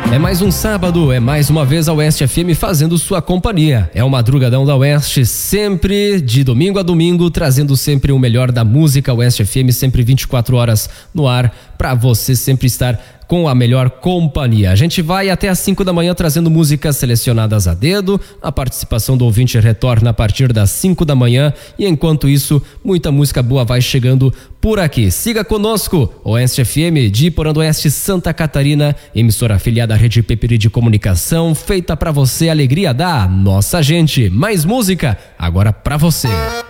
É mais um sábado, é mais uma vez a Oeste FM fazendo sua companhia. É o Madrugadão da Oeste, sempre de domingo a domingo, trazendo sempre o melhor da música. Oeste FM, sempre 24 horas no ar, pra você sempre estar com a melhor companhia. A gente vai até às 5 da manhã trazendo músicas selecionadas a dedo. A participação do ouvinte retorna a partir das 5 da manhã e enquanto isso, muita música boa vai chegando por aqui. Siga conosco, Oeste FM de Porã do Oeste, Santa Catarina, emissora afiliada à Rede Peperi de Comunicação, feita pra você, alegria da nossa gente. Mais música agora pra você.